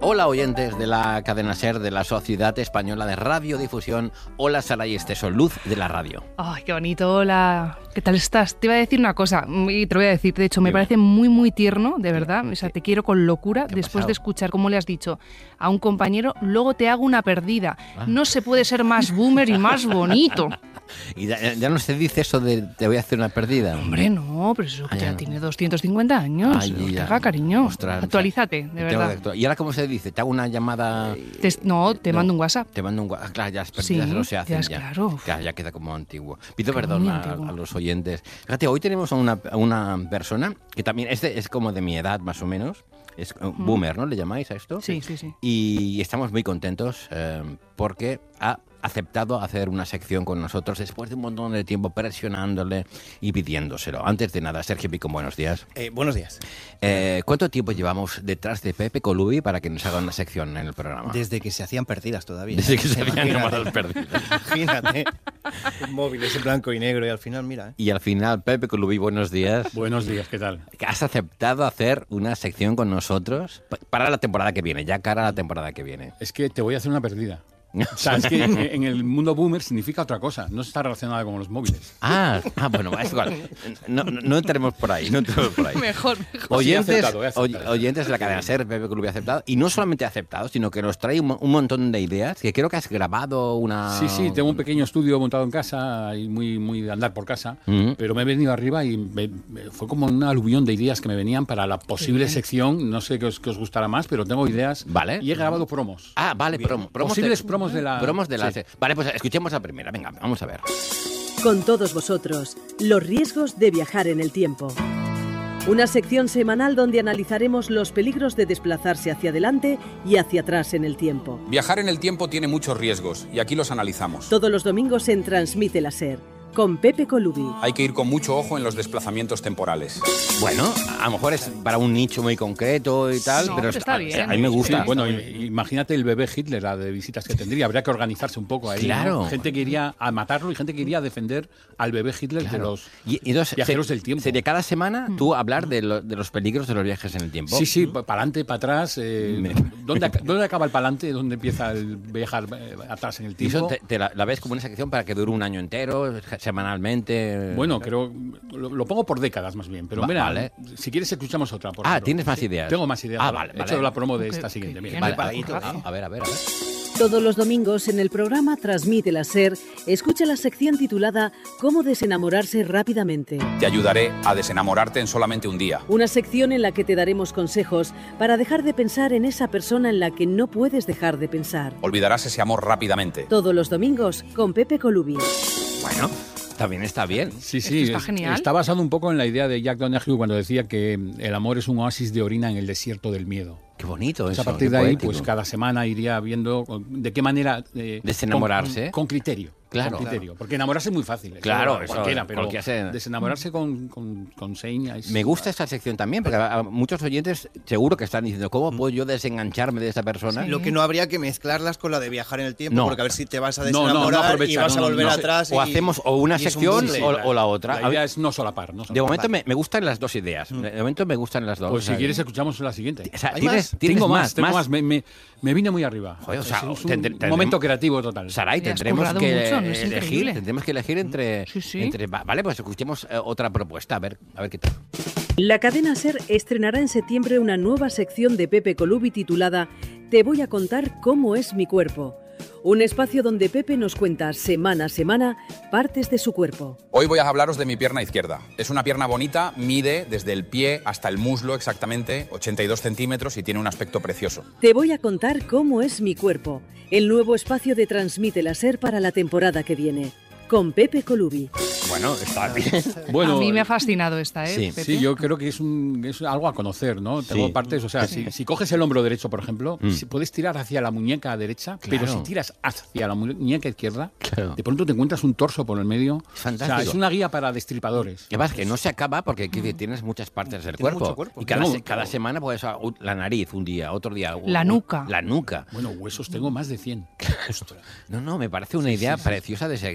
Hola oyentes de la cadena SER de la Sociedad Española de Radiodifusión. Hola Saray Esteso, luz de la radio. Ay, qué bonito, hola. ¿Qué tal estás? Te iba a decir una cosa, y te lo voy a decir, de hecho, me parece muy, muy tierno, de verdad. O sea, te quiero con locura después de escuchar cómo le has dicho a un compañero, luego te hago una perdida. No se puede ser más boomer y más bonito. Y ya no se dice eso de te voy a hacer una perdida. Hombre, no, pero eso ya tiene 250 años. Ay, que haga, cariño. Ostras, actualízate, de verdad. ¿Y ahora cómo se dice? ¿Te hago una llamada? Te mando un WhatsApp. Te mando un WhatsApp. Claro, ya es Sí, perdidas, no se hacen ya. Claro, ya queda como antiguo. Pido perdón a los oyentes. Fíjate, hoy tenemos a una persona que también es como de mi edad, más o menos. Es boomer, ¿no? ¿Le llamáis a esto? Sí. Y estamos muy contentos porque ha aceptado hacer una sección con nosotros después de un montón de tiempo presionándole y pidiéndoselo. Antes de nada, Sergio Picón, buenos días. Buenos días. ¿Cuánto tiempo llevamos detrás de Pepe Colubi para que nos haga una sección en el programa? Desde que se hacían perdidas todavía. Desde que se hacían llamadas perdidas. Imagínate, móviles en blanco y negro y al final, mira. Y al final, Pepe Colubi, buenos días. Buenos días, ¿qué tal? ¿Has aceptado hacer una sección con nosotros para la temporada que viene, ya cara a la temporada que viene? Es que te voy a hacer una perdida. O sea, es que en el mundo boomer significa otra cosa, no está relacionada con los móviles. Bueno, es igual. No entremos por ahí, Mejor. Oyentes, he aceptado. oyentes de la cadena SER, Pepe Colubi ha aceptado, y no solamente ha aceptado, sino que nos trae un montón de ideas, que creo que has grabado una... Sí, tengo un pequeño estudio montado en casa, y muy de andar por casa, pero me he venido arriba y fue como un aluvión de ideas que me venían para la posible sección, no sé qué os gustará más, pero tengo ideas. Vale. Y he grabado promos. Vale, promos. Posibles promos de la... Promos de la... Sí. Vale, pues escuchemos la primera, venga, vamos a ver. Con todos vosotros, los riesgos de viajar en el tiempo. Una sección semanal donde analizaremos los peligros de desplazarse hacia adelante y hacia atrás en el tiempo. Viajar en el tiempo tiene muchos riesgos y aquí los analizamos. Todos los domingos en Transmite la SER, con Pepe Colubi. Hay que ir con mucho ojo en los desplazamientos temporales. Bueno, a lo mejor es para un nicho muy concreto y tal, No, pero está bien. a mí me gusta. Sí, bueno, imagínate el bebé Hitler, la de visitas que tendría. Habría que organizarse un poco ahí. Claro. ¿no? Gente que iría a matarlo y gente que iría a defender al bebé Hitler de los entonces, viajeros del tiempo. Sería cada semana tú hablar de los peligros de los viajes en el tiempo. Sí, para adelante, para atrás. ¿Dónde acaba el para adelante? ¿Dónde empieza el viajar atrás en el Y tiempo? eso te la ves como una sección para que dure un año entero, semanalmente. Bueno, creo lo pongo por décadas más bien. Pero mira, vale. si quieres escuchamos otra. Por ejemplo. ¿Tienes más ideas? Tengo más ideas. Vale. He hecho la promo de esta siguiente. Mira. Vale, Preparadito, a ver. Todos los domingos en el programa Transmite la SER, escucha la sección titulada Cómo desenamorarse rápidamente. Te ayudaré a desenamorarte en solamente un día. Una sección en la que te daremos consejos para dejar de pensar en esa persona en la que no puedes dejar de pensar. Olvidarás ese amor rápidamente. Todos los domingos con Pepe Colubi. Bueno, también está bien. Sí, Esto está genial. Está basado un poco en la idea de Jack Donaghy cuando decía que el amor es un oasis de orina en el desierto del miedo. Qué bonito Pues eso. a partir qué de ahí, poético. pues cada semana iría viendo de qué manera... Desenamorarse. Con criterio. Claro. Con criterio. Porque enamorarse es muy fácil. Claro, eso, cualquiera, pero cualquiera. desenamorarse con señas... Me gusta esta sección también, porque a muchos oyentes seguro que están diciendo, ¿cómo puedo yo desengancharme de esa persona? Lo que no habría que mezclarlas con la de viajar en el tiempo, No. porque a ver si te vas a No, no desenamorar aprovecha, y vas a volver atrás. O hacemos o una y es un sección bucle. o la otra. La idea es no solapar. De momento me gustan las dos ideas. De momento me gustan las dos. Pues O sea, si quieres escuchamos la siguiente. o sea, ¿Hay ¿tienes más? tienes Tengo más? más. Me vine muy arriba. Joder, o sea, es un tendremos- momento creativo total. Saray, Le has tendremos currado que mucho, ¿no? Es increíble. tendremos que elegir entre... Sí. Vale, pues escuchemos otra propuesta, a ver qué tal. La cadena SER estrenará en septiembre una nueva sección de Pepe Colubi titulada Te voy a contar cómo es mi cuerpo. Un espacio donde Pepe nos cuenta semana a semana partes de su cuerpo. Hoy voy a hablaros de mi pierna izquierda. Es una pierna bonita, mide desde el pie hasta el muslo exactamente 82 centímetros y tiene un aspecto precioso. Te voy a contar cómo es mi cuerpo. El nuevo espacio de Transmite la SER para la temporada que viene. Con Pepe Colubi. Bueno, está bien. Bueno, a mí me ha fascinado esta, ¿eh? sí. Pepe? Sí, yo creo que es algo a conocer, ¿no? Tengo partes, o sea, si coges el hombro derecho, por ejemplo, si puedes tirar hacia la muñeca derecha, pero si tiras hacia la muñeca izquierda, de pronto te encuentras un torso por el medio. Es fantástico. O sea, es una guía para destripadores. Que pasa que no se acaba porque tienes muchas partes del Tiene cuerpo. mucho cuerpo. Y cada semana puedes la nariz un día, otro día. La nuca. La nuca. Bueno, huesos tengo más de 100. No, me parece una idea preciosa de sección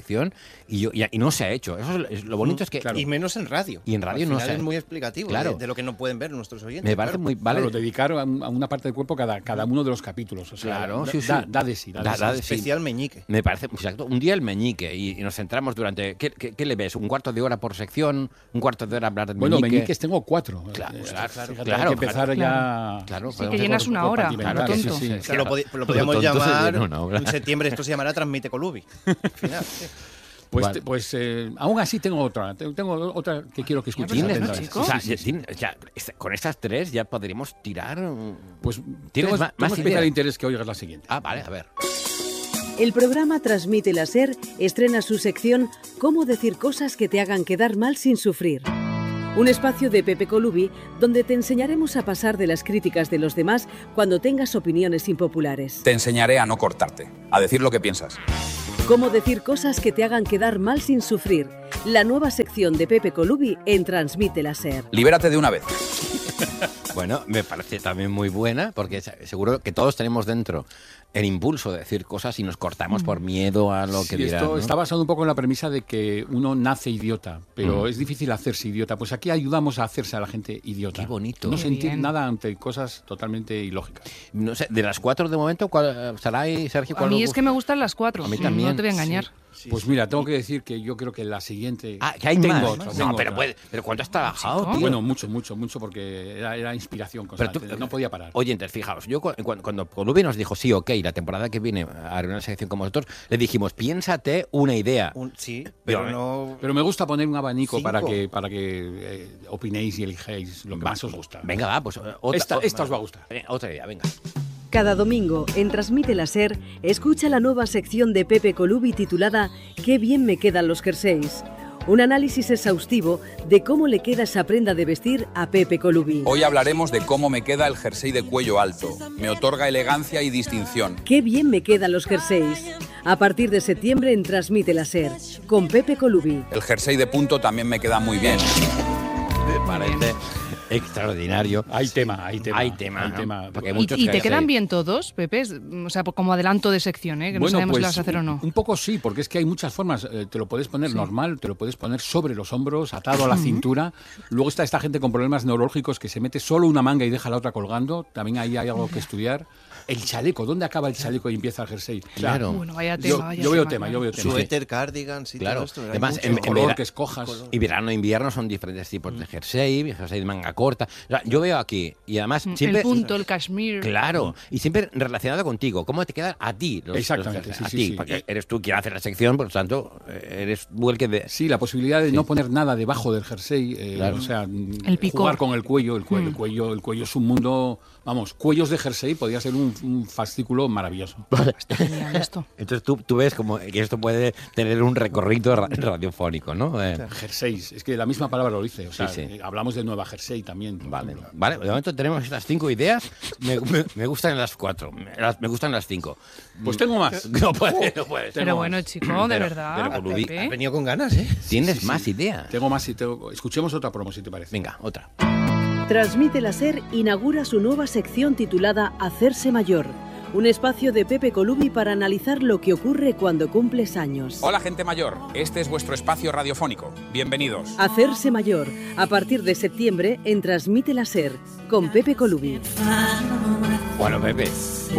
y no se ha hecho. Eso es lo bonito es que... Y menos en radio. Y en radio al no final se... es muy explicativo de lo que no pueden ver nuestros oyentes. Me parece muy... Vale. Claro, dedicar a una parte del cuerpo cada uno de los capítulos. O sea, claro, da de sí. Especial meñique. Me parece, exacto, un día el meñique y nos centramos durante... ¿Qué le ves? ¿Un cuarto de hora por sección? ¿Un cuarto de hora hablar del meñique? Bueno, meñiques tengo 4. Claro. Hay que empezar ya... Claro, sí, que llenas una hora. Claro, tonto. Sí. Lo podríamos llamar... En septiembre esto se llamará Transmite Colubi. Al final, sí. Pues aún así tengo otra que quiero que escuches. ¿Tienes, no, chicos? O sea, con estas 3 ya podríamos tirar... Pues tienes más especial interés que oigas la siguiente. Ah, vale, a ver. El programa Transmite la SER estrena su sección Cómo decir cosas que te hagan quedar mal sin sufrir. Un espacio de Pepe Colubi donde te enseñaremos a pasar de las críticas de los demás cuando tengas opiniones impopulares. Te enseñaré a no cortarte, a decir lo que piensas. Cómo decir cosas que te hagan quedar mal sin sufrir. La nueva sección de Pepe Colubi en Transmite la SER. Libérate de una vez. Bueno, me parece también muy buena, porque seguro que todos tenemos dentro el impulso de decir cosas y nos cortamos por miedo a lo que dirán. Esto ¿no? está basado un poco en la premisa de que uno nace idiota, pero es difícil hacerse idiota. Pues aquí ayudamos a hacerse a la gente idiota. Qué bonito. No Qué sentir bien. nada ante cosas totalmente ilógicas. No sé, de las 4 de momento, Saray, Sergio, A ¿cuál mí os es que me gustan las 4. A mí también. No te voy a engañar. Pues mira, tengo que decir que yo creo que la siguiente... que hay tengo más. otra. No, tengo pero, otra. pero ¿cuánto has trabajado, ¿No? tío? Bueno, mucho, porque era inspiración constante. No podía parar. Oyentes, fijaos, yo cuando Colubi nos dijo sí, ok, la temporada que viene haré una sección con vosotros, le dijimos, piénsate una idea. Sí, pero no... Pero me gusta poner un abanico 5. para que opinéis y elijéis lo que más os gusta. Venga, va, pues Esta os va a gustar. Otra idea, venga. Cada domingo, en Transmite la SER, escucha la nueva sección de Pepe Colubi titulada Qué bien me quedan los jerseys. Un análisis exhaustivo de cómo le queda esa prenda de vestir a Pepe Colubi. Hoy hablaremos de cómo me queda el jersey de cuello alto. Me otorga elegancia y distinción. Qué bien me quedan los jerseys. A partir de septiembre en Transmite la SER, con Pepe Colubi. El jersey de punto también me queda muy bien. Me parece extraordinario. Hay tema. Porque muchos ¿Y te quedan bien todos, Pepe? O sea, como adelanto de sección, que no sabemos si las vas a hacer o no. Un poco sí, porque es que hay muchas formas. Te lo puedes poner normal, te lo puedes poner sobre los hombros, atado a la cintura. Luego está esta gente con problemas neurológicos que se mete solo una manga y deja la otra colgando. También ahí hay algo que estudiar. El chaleco, ¿dónde acaba el chaleco y empieza el jersey? O sea, Claro. Bueno, vaya tema. Yo veo tema. Suéter, cardigans y Claro. todo esto. Además, Hay mucho. Color que escojas. Y verano e invierno son diferentes tipos de jersey de manga corta. O sea, yo veo aquí, y además siempre... El punto, el cashmere. Claro, y siempre relacionado contigo. ¿Cómo te quedan a ti los Exactamente, jerseys? sí. Porque eres tú quien hace la sección, por lo tanto, eres tú el que... Sí, la posibilidad de no poner nada debajo del jersey, Claro. o sea, El picor. jugar con el cuello. El cuello es un mundo, vamos, cuellos de jersey podría ser un fascículo maravilloso. Genial esto. Entonces tú ves como que esto puede tener un recorrido radiofónico, ¿no? Jerseys, es que la misma palabra lo dice, o sea, Sí. Hablamos de Nueva Jersey también. por Vale, ejemplo. vale, de momento tenemos estas 5 ideas. Me gustan las 4, me gustan las 5. Pues tengo más. No puedes. Pero bueno, chico, de verdad. pero Colubi, Pepe. Has venido con ganas, ¿eh? Tienes más ideas. Tengo más. Escuchemos otra promo, si te parece. Venga, otra. Transmite la SER inaugura su nueva sección titulada Hacerse Mayor. Un espacio de Pepe Colubi para analizar lo que ocurre cuando cumples años. Hola, gente mayor. Este es vuestro espacio radiofónico. Bienvenidos. Hacerse Mayor, a partir de septiembre en Transmite la SER, con Pepe Colubi. Bueno, Pepe,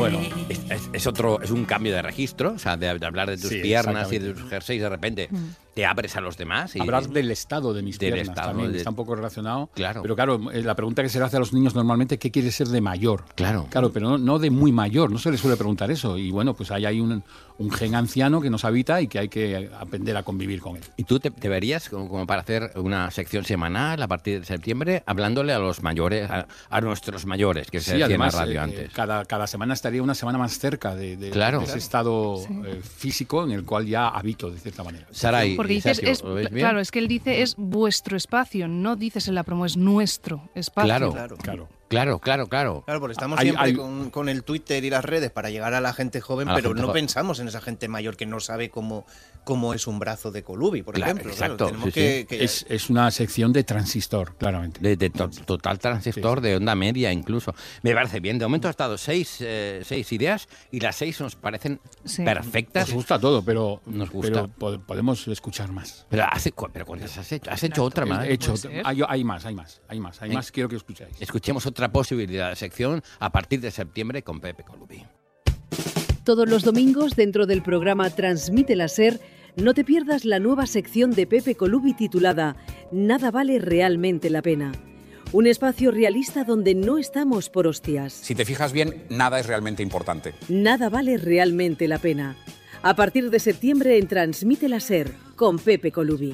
es un cambio de registro, o sea, de hablar de tus Sí, piernas y exactamente. de tus jerseys, de repente te abres a los demás. Y, Hablar del estado de mis del piernas estado, también, de- está un poco relacionado. Claro. Pero claro, la pregunta que se le hace a los niños normalmente, ¿qué quiere ser de mayor? Claro. Claro, pero no de muy mayor, no se le suele preguntar eso. Y bueno, pues ahí hay un gen anciano que nos habita y que hay que aprender a convivir con él. ¿Y tú te verías como para hacer una sección semanal a partir de septiembre, hablándole a los mayores, a nuestros mayores, que se decía en la radio antes? Cada semana estaría una semana más cerca de Claro. ese estado físico en el cual ya habito, de cierta manera. Saray, Porque dices, Sergio, ¿lo veis bien? claro, es que él dice es vuestro espacio, no dices en la promo, es nuestro espacio. Claro. Claro. Claro. Claro, porque estamos siempre con el Twitter y las redes para llegar a la gente joven, pero no pensamos en esa gente mayor que no sabe cómo es un brazo de Colubi, por ejemplo. Exacto. Tenemos Es una sección de transistor, claramente. De total transistor, de onda media incluso. Me parece bien. De momento ha estado 6 ideas y las 6 nos parecen perfectas. Nos gusta todo, pero podemos escuchar más. Pero ¿cuántas has hecho? ¿Has hecho otra más? Hay más, quiero que escucháis. Escuchemos otra posibilidad de sección a partir de septiembre con Pepe Colubi. Todos los domingos, dentro del programa Transmite la SER, no te pierdas la nueva sección de Pepe Colubi titulada Nada vale realmente la pena. Un espacio realista donde no estamos por hostias. Si te fijas bien, nada es realmente importante. Nada vale realmente la pena. A partir de septiembre en Transmite la SER, con Pepe Colubi.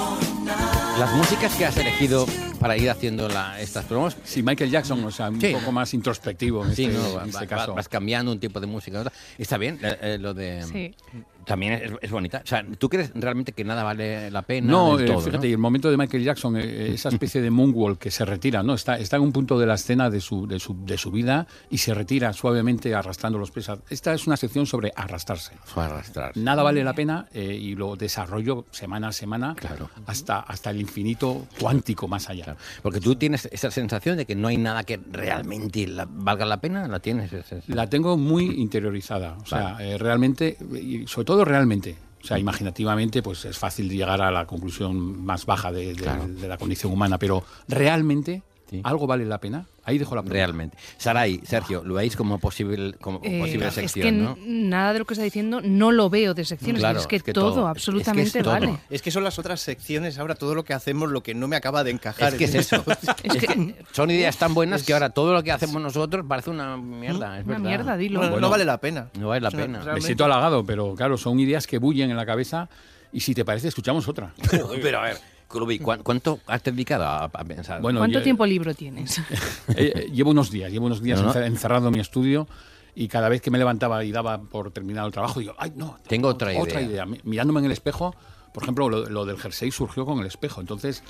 Las músicas que has elegido para ir haciendo estas promos... Sí, Michael Jackson, o sea, un poco más introspectivo en este caso. Vas cambiando un tipo de música. Está bien, lo de... Sí. También es bonita. O sea, ¿tú crees realmente que nada vale la pena? No, del todo, fíjate, ¿no? el momento de Michael Jackson, esa especie de moonwalk que se retira, ¿no? Está en un punto de la escena de su vida y se retira suavemente arrastrando los pies. Esta es una sección sobre arrastrarse. Nada vale la pena y lo desarrollo semana a semana hasta el infinito cuántico más allá. Claro. Porque tú tienes esa sensación de que no hay nada que realmente valga la pena, ¿la tienes? La tengo muy interiorizada, o sea, realmente, y sobre todo realmente. O sea, imaginativamente, pues es fácil llegar a la conclusión más baja de la condición humana, pero realmente algo vale la pena. Ahí dejo la pregunta. Realmente. Saray, Sergio, ¿lo veis como posible sección? Es que ¿no? Nada de lo que está diciendo no lo veo de secciones. Claro, es que todo, absolutamente todo. vale. Es que son las otras secciones, ahora todo lo que hacemos, lo que no me acaba de encajar. Es que es eso. Son ideas tan buenas que ahora todo lo que hacemos nosotros parece una mierda. Es una verdad. mierda, dilo. No vale la pena. No vale la pena. Me siento halagado, pero claro, son ideas que bullen en la cabeza y si te parece, escuchamos otra. Pero a ver, Colubi, ¿cuánto has dedicado a pensar? Bueno, ¿cuánto tiempo libre tienes? Llevo unos días encerrado en mi estudio y cada vez que me levantaba y daba por terminado el trabajo, digo, ¡ay, no! Tengo otra idea. Mirándome en el espejo, por ejemplo, lo del jersey surgió con el espejo. Entonces,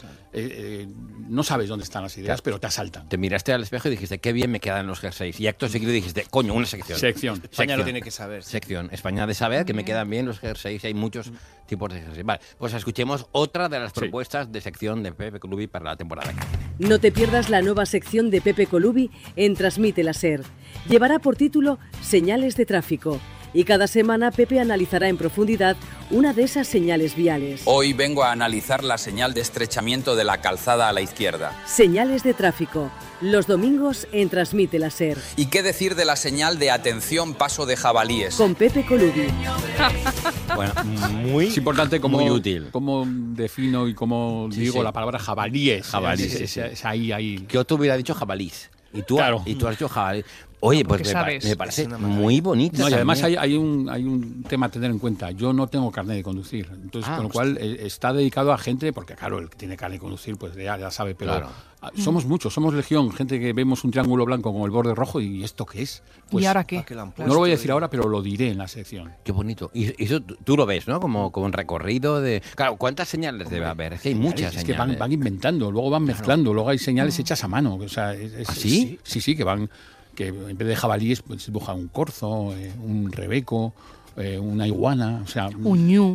no sabes dónde están las ideas, pero te asaltan. Te miraste al espejo y dijiste, qué bien me quedan los jerseys. Y acto seguido dijiste, coño, una sección. España lo tiene que saber. Sección. España ha de saber que me quedan bien los jerseys. Hay muchos tipos de jerseys. Vale, pues escuchemos otra de las propuestas de sección de Pepe Colubi para la temporada. No te pierdas la nueva sección de Pepe Colubi en Transmite la SER. Llevará por título Señales de tráfico. Y cada semana Pepe analizará en profundidad una de esas señales viales. Hoy vengo a analizar la señal de estrechamiento de la calzada a la izquierda. Señales de tráfico. Los domingos en Transmite la SER. ¿Y qué decir de la señal de atención paso de jabalíes? Con Pepe Colubi. Bueno, es importante, muy útil. Cómo defino y cómo digo la palabra jabalíes. Es ahí. Yo te hubiera dicho jabalís. Y tú has dicho jabalí. Oye, pues me parece muy bonito. No, y además hay un tema a tener en cuenta. Yo no tengo carnet de conducir. Entonces, con lo cual está dedicado a gente, porque claro, el que tiene carnet de conducir, pues ya sabe, pero somos muchos, somos legión, gente que vemos un triángulo blanco con el borde rojo y ¿esto qué es? Pues, ¿y ahora qué? No lo voy a decir ahora, pero lo diré en la sección. Qué bonito. Y eso tú lo ves, ¿no? Como un recorrido de... Claro, ¿cuántas señales debe haber? Es que hay muchas señales. Es que van inventando, luego van mezclando, luego hay señales hechas a mano. O sea, ¿sí? Sí, que van... que en vez de jabalíes pues dibuja un corzo, un rebeco, una iguana, o sea... Un ñu.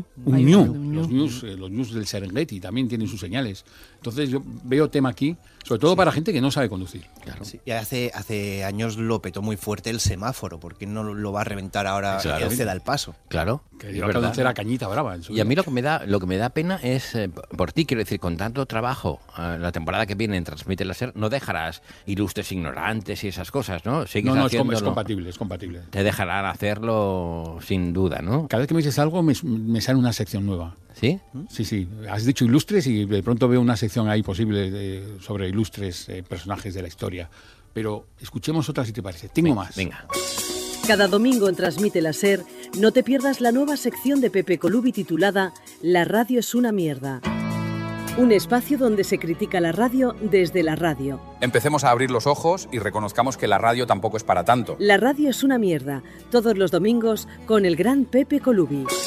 Los ñus del Serengeti también tienen sus señales. Entonces yo veo tema aquí, sobre todo para gente que no sabe conducir. Claro. Sí. Y hace años lo petó muy fuerte el semáforo, porque no lo va a reventar ahora el ceda el paso. Claro. Que dio a conocer a Cañita Brava. Y a mí lo que me da pena es, por ti, quiero decir, con tanto trabajo, la temporada que viene en Transmite la SER, no dejarás ilustres ignorantes y esas cosas, ¿no? Es compatible. Te dejarán hacerlo sin duda, ¿no? Cada vez que me dices algo me sale una sección nueva. ¿Sí? Sí. Has dicho ilustres y de pronto veo una sección ahí posible sobre ilustres personajes de la historia. Pero escuchemos otra si te parece. Tengo más. Venga. Cada domingo en Transmite la SER, no te pierdas la nueva sección de Pepe Colubi titulada La radio es una mierda. Un espacio donde se critica la radio desde la radio. Empecemos a abrir los ojos y reconozcamos que la radio tampoco es para tanto. La radio es una mierda. Todos los domingos con el gran Pepe Colubi.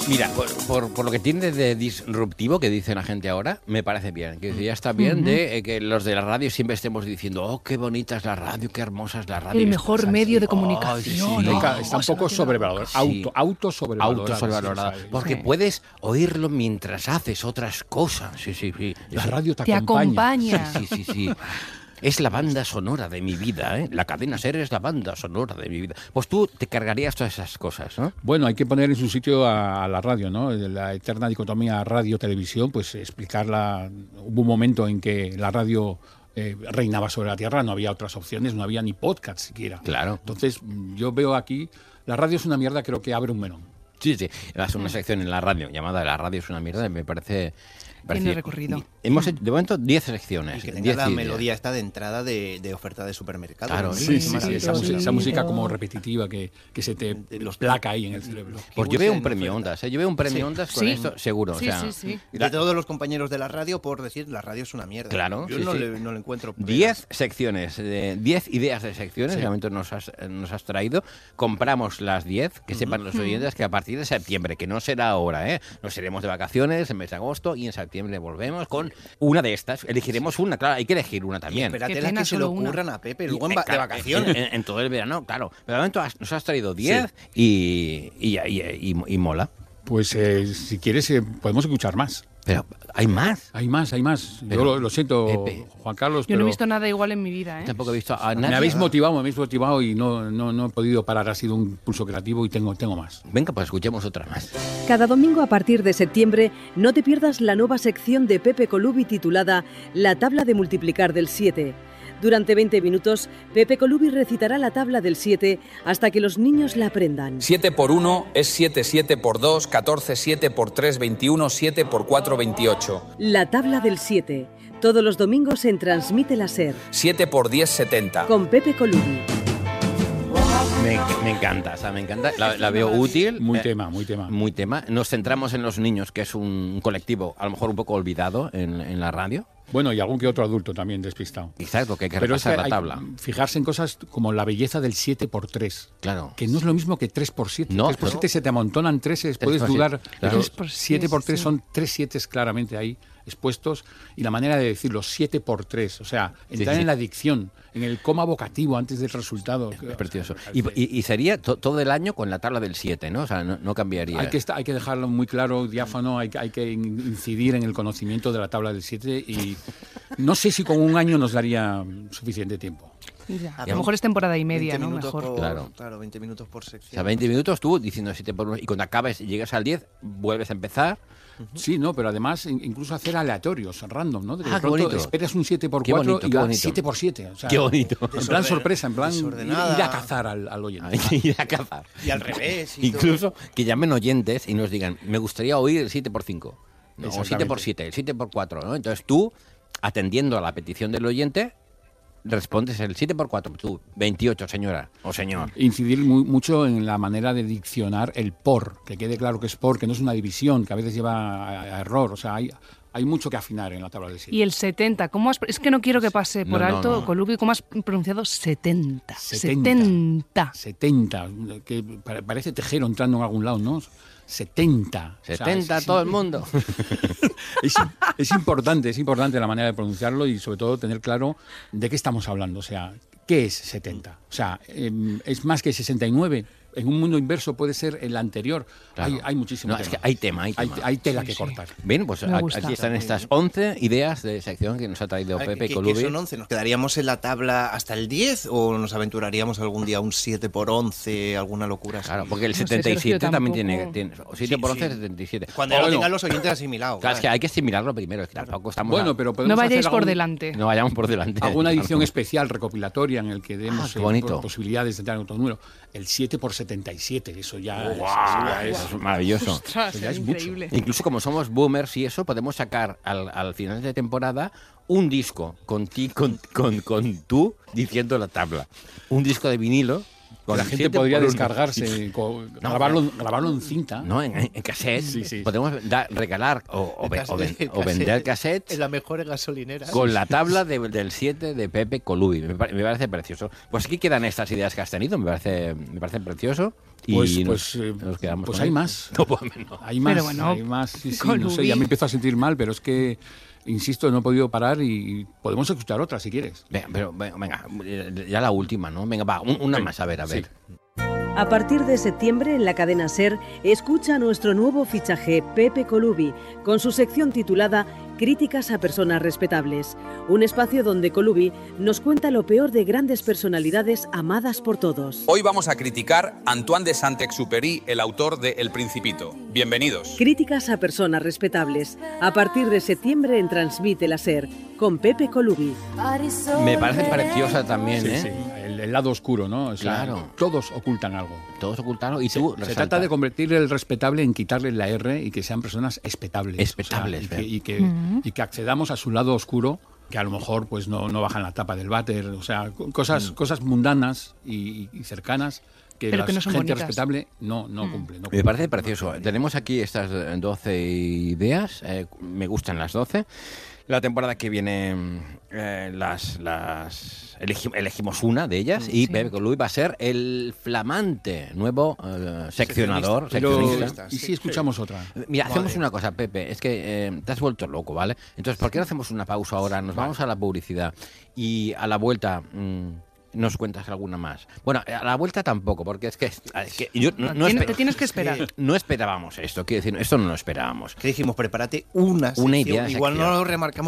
Mira, por lo que tiene de disruptivo que dice la gente ahora, me parece bien. Que ya está bien de que los de la radio siempre estemos diciendo, oh, qué bonita es la radio, qué hermosa es la radio. El mejor medio de comunicación. Está un poco sobrevalorado. Autosobrevalorado. Porque puedes oírlo mientras haces otras cosas. Sí. La radio te acompaña. Sí. Es la banda sonora de mi vida, ¿eh? La cadena SER es la banda sonora de mi vida. Pues tú te cargarías todas esas cosas, ¿no? Bueno, hay que poner en su sitio a la radio, ¿no? La eterna dicotomía radio-televisión, pues explicarla. Hubo un momento en que la radio reinaba sobre la tierra, no había otras opciones, no había ni podcast siquiera. Claro. Entonces, yo veo aquí, la radio es una mierda, creo que abre un melón. Sí. Es una sección en la radio llamada La radio es una mierda y me parece... Tiene recorrido. Hemos hecho, de momento, 10 secciones. Y que tenga la melodía esta de entrada de oferta de supermercado. Claro, sí. Esa música como repetitiva que se te los placa ahí en el cerebro. Pues yo veo un premio Ondas, Yo veo un premio Ondas con esto, seguro. Sí. De todos los compañeros de la radio, por decir, la radio es una mierda. Claro. Yo no le encuentro. 10 secciones, 10 ideas de secciones que realmente nos has traído. Compramos las 10, que sepan los oyentes que a partir de septiembre, que no será ahora, nos iremos de vacaciones en mes de agosto y en septiembre volvemos con una de estas. Elegiremos una, claro, hay que elegir una también. Espérate las que se le ocurran a Pepe, luego de vacaciones. En todo el verano, claro. Pero de momento nos has traído 10 y mola. Pues si quieres podemos escuchar más. Pero hay más. Hay más. Yo lo siento, Pepe. Juan Carlos. Yo no he visto nada igual en mi vida. Tampoco he visto a nadie. Me habéis motivado y no he podido parar. Ha sido un pulso creativo y tengo más. Venga, pues escuchemos otra más. Cada domingo a partir de septiembre no te pierdas la nueva sección de Pepe Colubi titulada La tabla de multiplicar del 7. Durante 20 minutos, Pepe Colubi recitará la tabla del 7 hasta que los niños la aprendan. 7 por 1 es 7, 7 por 2, 14, 7 por 3, 21, 7 por 4, 28. La tabla del 7. Todos los domingos en Transmite la SER. 7 por 10, 70. Con Pepe Colubi. Me encanta, la veo útil. Muy tema. Muy tema. Nos centramos en los niños, que es un colectivo a lo mejor un poco olvidado en la radio. Bueno, y algún que otro adulto también despistado. Exacto, que hay que repasar la tabla. Fijarse en cosas como la belleza del 7x3. Claro. Que no es lo mismo que 3x7. No, 3x7 se te amontonan 3, puedes dudar. Claro. 7x3 son 3 7 claramente ahí expuestos. Y la manera de decirlo, 7x3. O sea, entrar en la dicción, en el coma vocativo antes del resultado. Es precioso. Y sería todo el año con la tabla del 7, ¿no? O sea, no cambiaría. Hay que dejarlo muy claro, diáfano, hay que incidir en el conocimiento de la tabla del 7 y no sé si con un año nos daría suficiente tiempo. Ya. A lo mejor es temporada y media, ¿no? Mejor. Claro, 20 minutos por sección. O sea, 20 minutos tú diciendo 7 por 1 y cuando acabes y llegas al 10, vuelves a empezar. Sí, no, pero además incluso hacer aleatorios, random, ¿no? De qué bonito. Esperas un 7x4 y 7x7. O sea, qué bonito. En plan sorpresa, en plan ir a cazar al oyente. Ir a cazar. Y al revés. Incluso que llamen oyentes y nos digan, me gustaría oír el 7x5. No, o 7x7, el 7x4, ¿no? Entonces tú, atendiendo a la petición del oyente, respondes el 7x4, tú, 28, señora o señor. Incidir mucho en la manera de diccionar el por, que quede claro que es por, que no es una división, que a veces lleva a error, o sea, hay mucho que afinar en la tabla de 7. Y el 70, es que no quiero que pase por alto, Colubi, ¿cómo has pronunciado 70? 70, que parece tejero entrando en algún lado, ¿no? 70. 70 o sea, todo el mundo. Es importante la manera de pronunciarlo y sobre todo tener claro de qué estamos hablando. O sea, ¿qué es 70? O sea, ¿es más que 69? En un mundo inverso puede ser el anterior. Claro. Hay muchísimo tema. Es que hay tema. Hay tela que cortar. Bien, pues aquí están estas 11 ideas de sección que nos ha traído Pepe Colubi. ¿Qué son 11? ¿Nos quedaríamos en la tabla hasta el 10 o nos aventuraríamos algún día un 7 por 11, alguna locura así? Claro, porque el 77 también tiene 7 por 11 es 77. Cuando lo tengan los oyentes asimilados. Claro, es que hay que asimilarlo primero. Es que tampoco estamos pero no vayáis por delante. No vayamos por delante. Alguna edición especial, recopilatoria, en el que demos posibilidades de tener otro número. El 7 por 77, eso ya es maravilloso. Ostras, eso ya es increíble. Mucho. Incluso como somos boomers y eso, podemos sacar al final de temporada un disco con tú diciendo la tabla. Un disco de vinilo La gente podría descargarse, grabarlo en cinta. No, en cassette. Sí. Podemos regalar o vender cassette. En las mejores gasolineras. Con la tabla del 7 de Pepe Colubi. Me parece precioso. Pues aquí quedan estas ideas que has tenido. Me parece precioso. Y nos quedamos pues hay más. No. Hay más. Pero bueno, hay más. Sí, no sé, ya me empiezo a sentir mal, pero es que, insisto, no he podido parar y podemos escuchar otra si quieres. Venga, ya la última, ¿no? Venga, va, una más, a ver. Sí. A partir de septiembre, en la cadena SER, escucha nuestro nuevo fichaje, Pepe Colubi, con su sección titulada Críticas a personas respetables. Un espacio donde Colubi nos cuenta lo peor de grandes personalidades amadas por todos. Hoy vamos a criticar a Antoine de Saint-Exupéry, el autor de El Principito. Bienvenidos. Críticas a personas respetables. A partir de septiembre en Transmite la SER, con Pepe Colubi. Me parece preciosa también, ¿eh? Sí. El lado oscuro, ¿no? O sea, claro. Todos ocultan algo. Todos ocultan y tú se trata de convertir el respetable en quitarle la R y que sean personas espetables. Espetables. O sea, y que accedamos a su lado oscuro, que a lo mejor pues no bajan la tapa del váter. O sea, cosas mundanas y cercanas que pero la que no son gente bonitas. respetable no cumple. Me parece precioso. Tenemos aquí estas 12 ideas. Me gustan las 12. La temporada que viene elegimos una de ellas y Pepe Colubi va a ser el flamante nuevo seccionador. ¿Y si escuchamos otra? Mira, hacemos una cosa, Pepe. Es que te has vuelto loco, ¿vale? Entonces, ¿por qué no hacemos una pausa ahora? Nos vamos a la publicidad y a la vuelta... ¿nos cuentas alguna más? Bueno, a la vuelta tampoco, porque es que yo te tienes que esperar. No esperábamos esto, quiero decir, esto no lo esperábamos. ¿Qué dijimos? Prepárate una idea. Igual no lo remarcamos